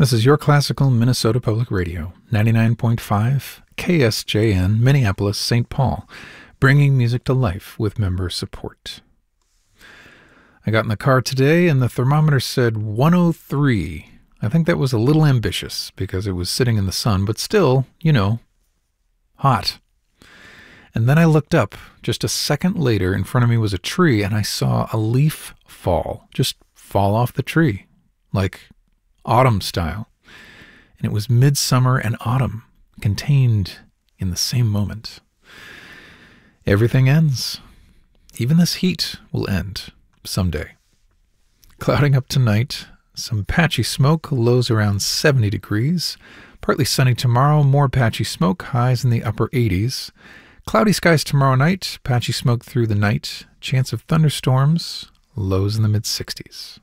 This is your classical Minnesota Public Radio, 99.5 KSJN, Minneapolis, St. Paul, bringing music to life with member support. I got in the car today and the thermometer said 103. I think that was a little ambitious because it was sitting in the sun, but still, hot. And then I looked up. Just a second later, in front of me was a tree, and I saw a leaf fall, just fall off the tree, like autumn style. And it was midsummer and autumn, contained in the same moment. Everything ends. Even this heat will end someday. Clouding up tonight, some patchy smoke, lows around 70 degrees. Partly sunny tomorrow, more patchy smoke, highs in the upper 80s. Cloudy skies tomorrow night, patchy smoke through the night, chance of thunderstorms, lows in the mid-60s.